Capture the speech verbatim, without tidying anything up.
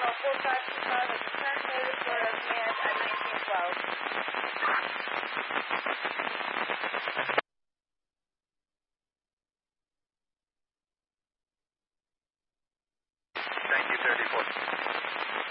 Terminal four five two five has returned notice for a command at nineteen twelve.